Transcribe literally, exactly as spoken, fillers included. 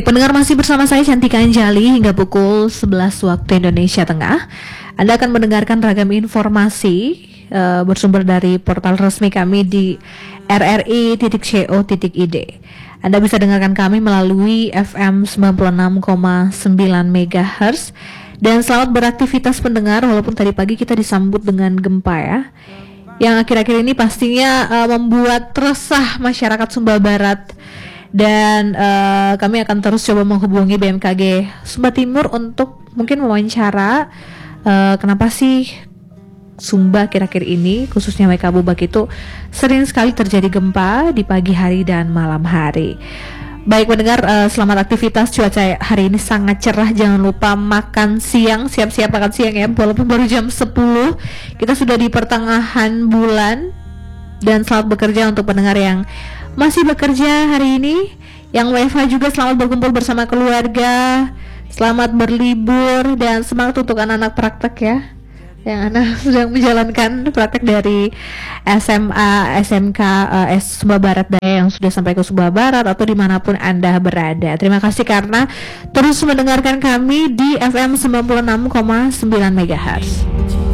pendengar, masih bersama saya Cantika Anjali hingga pukul sebelas waktu Indonesia Tengah. Anda akan mendengarkan ragam informasi uh, bersumber dari portal resmi kami di r r i titik co titik i d. Anda bisa dengarkan kami melalui F M sembilan puluh enam koma sembilan megahertz. Dan selamat beraktivitas pendengar, walaupun tadi pagi kita disambut dengan gempa ya, yang akhir-akhir ini pastinya uh, membuat resah masyarakat Sumba Barat. Dan uh, kami akan terus coba menghubungi B M K G Sumba Timur untuk mungkin mewawancara uh, kenapa sih Sumba akhir-akhir ini, khususnya Waikabubak itu sering sekali terjadi gempa di pagi hari dan malam hari. Baik pendengar, uh, selamat aktivitas. Cuaca hari ini sangat cerah. Jangan lupa makan siang, siap-siap makan siang ya, walaupun baru jam sepuluh. Kita sudah di pertengahan bulan. Dan selamat bekerja untuk pendengar yang masih bekerja hari ini. Yang W F H juga selamat berkumpul bersama keluarga, selamat berlibur, dan semangat untuk anak-anak praktek ya, yang anak sedang menjalankan praktek dari S M A, S M K, uh, S Sumba Barat Daya yang sudah sampai ke Sumba Barat atau dimanapun Anda berada. Terima kasih karena terus mendengarkan kami di F M sembilan puluh enam koma sembilan megahertz.